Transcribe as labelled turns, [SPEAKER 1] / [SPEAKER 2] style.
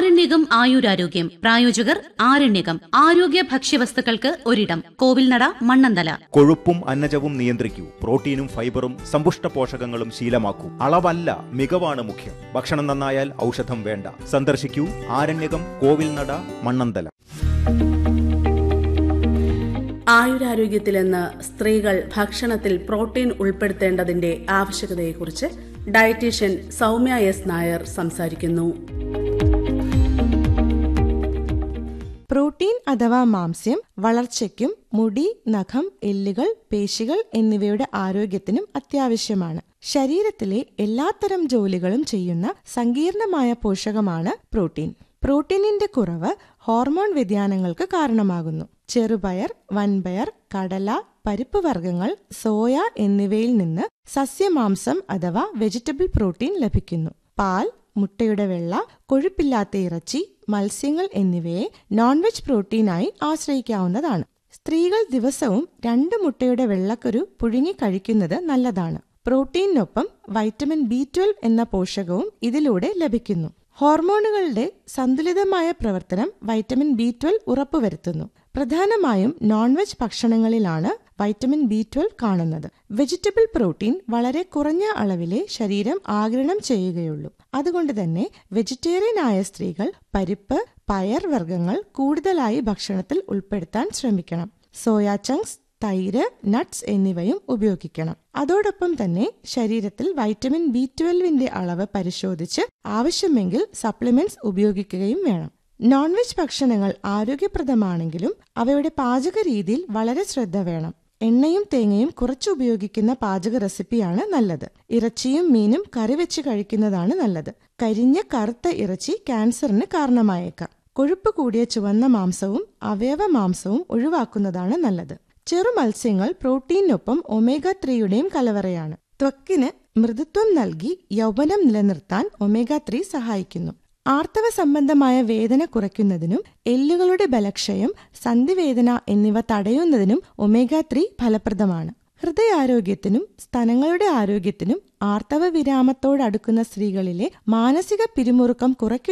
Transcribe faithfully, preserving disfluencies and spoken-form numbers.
[SPEAKER 1] ആരണ്യകം ആയുരാരോഗ്യം. പ്രായോജകർ ആരണ്യകം. ആരോഗ്യ ഭക്ഷ്യവസ്തുക്കൾക്ക് ഒരിടം. കോവിൽനട, മണ്ണന്തല.
[SPEAKER 2] കൊഴുപ്പും അന്നജവും നിയന്ത്രിക്കൂ. പ്രോട്ടീനും ഫൈബറും സമ്പുഷ്ട പോഷകങ്ങളും ശീലമാക്കൂ. അളവല്ല, മികവാണ് മുഖ്യം. ഭക്ഷണം നന്നായാൽ ഔഷധം വേണ്ട. സന്ദർശിക്കൂ ആരണ്യകം, കോവിൽനട, മണ്ണന്തല.
[SPEAKER 3] ആയുരാരോഗ്യത്തിലെന്ന് സ്ത്രീകൾ ഭക്ഷണത്തിൽ protein ഉൾപ്പെടുത്തേണ്ടതിന്റെ ആവശ്യകതയെക്കുറിച്ച് dietitian Soumya S Nair സംസാരിക്കുന്നു.
[SPEAKER 4] പ്രോട്ടീൻ അഥവാ മാംസ്യം വളർച്ചയ്ക്കും മുടി, നഖം, എല്ലുകൾ, പേശികൾ എന്നിവയുടെ ആരോഗ്യത്തിനും അത്യാവശ്യമാണ്. ശരീരത്തിലെ എല്ലാത്തരം ജോലികളും ചെയ്യുന്ന സങ്കീർണമായ പോഷകമാണ് പ്രോട്ടീൻ. പ്രോട്ടീനിന്റെ കുറവ് ഹോർമോൺ വ്യതിയാനങ്ങൾക്ക് കാരണമാകുന്നു. ചെറുപയർ, വൻപയർ, കടല, പരിപ്പ് വർഗ്ഗങ്ങൾ, സോയ എന്നിവയിൽ നിന്ന് സസ്യമാംസം അഥവാ വെജിറ്റബിൾ പ്രോട്ടീൻ ലഭിക്കുന്നു. പാൽ, മുട്ടയുടെ വെള്ള, കൊഴുപ്പില്ലാത്ത ഇറച്ചി, മത്സ്യങ്ങൾ എന്നിവയെ നോൺ വെജ് പ്രോട്ടീനായി ആശ്രയിക്കാവുന്നതാണ്. സ്ത്രീകൾ ദിവസവും രണ്ട് മുട്ടയുടെ വെള്ളക്കുരു പുഴുങ്ങി കഴിക്കുന്നത് നല്ലതാണ്. പ്രോട്ടീനൊപ്പം വൈറ്റമിൻ ബി ട്വൽവ് എന്ന പോഷകവും ഇതിലൂടെ ലഭിക്കുന്നു. ഹോർമോണുകളുടെ സന്തുലിതമായ പ്രവർത്തനം വൈറ്റമിൻ ബി ട്വൽവ് ഉറപ്പുവരുത്തുന്നു. പ്രധാനമായും non veg ഭക്ഷണങ്ങളിലാണ് vitamin B twelve കാണുന്നത്. വെജിറ്റബിൾ പ്രോട്ടീൻ വളരെ കുറഞ്ഞ അളവിലെ ശരീരം ആഗിരണം ചെയ്യുകയുള്ളൂ. അതുകൊണ്ട് തന്നെ വെജിറ്റേറിയൻ ആയ സ്ത്രീകൾ പരിപ്പ്, പയർ വർഗ്ഗങ്ങൾ കൂടുതലായി ഭക്ഷണത്തിൽ ഉൾപ്പെടുത്താൻ ശ്രമിക്കണം. സോയാ ചങ്ക്സ്, തൈര്, നട്ട്സ് എന്നിവയും ഉപയോഗിക്കണം. അതോടൊപ്പം തന്നെ ശരീരത്തിൽ വൈറ്റമിൻ ബി ട്വൽവിന്റെ അളവ് പരിശോധിച്ച് ആവശ്യമെങ്കിൽ സപ്ലിമെന്റ്സ് ഉപയോഗിക്കുകയും വേണം. നോൺ വെജ് ഭക്ഷണങ്ങൾ ആരോഗ്യപ്രദമാണെങ്കിലും അവയുടെ പാചക രീതിയിൽ വളരെ ശ്രദ്ധ വേണം. എണ്ണയും തേങ്ങയും കുറച്ച് ഉപയോഗിക്കുന്ന പാചക റെസിപ്പിയാണ് നല്ലത്. ഇറച്ചിയും മീനും കറി വെച്ച് കഴിക്കുന്നതാണ് നല്ലത്. കരിഞ്ഞ കറുത്ത ഇറച്ചി ക്യാൻസറിന് കാരണമായേക്കാം. കൊഴുപ്പ് കൂടിയ ചുവന്ന മാംസവും അവയവ മാംസവും ഒഴിവാക്കുന്നതാണ് നല്ലത്. ചെറു മത്സ്യങ്ങൾ പ്രോട്ടീനൊപ്പം ഒമേഗ ത്രീയുടെയും കലവറയാണ്. ത്വക്കിന് മൃദുത്വം നൽകി യൗവനം നിലനിർത്താൻ ഒമേഗ ത്രീ സഹായിക്കുന്നു. ആർത്തവ സംബന്ധമായ വേദന കുറയ്ക്കുന്നതിനും എല്ലുകളുടെ ബലക്ഷയം, സന്ധിവേദന എന്നിവ തടയുന്നതിനും ഒമേഗ ത്രീ ഫലപ്രദമാണ്. ഹൃദയാരോഗ്യത്തിനും സ്തനങ്ങളുടെ ആരോഗ്യത്തിനും ആർത്തവ വിരാമത്തോടടുക്കുന്ന സ്ത്രീകളിലെ മാനസിക പിരിമുറുക്കം കുറയ്ക്കുന്നതിനും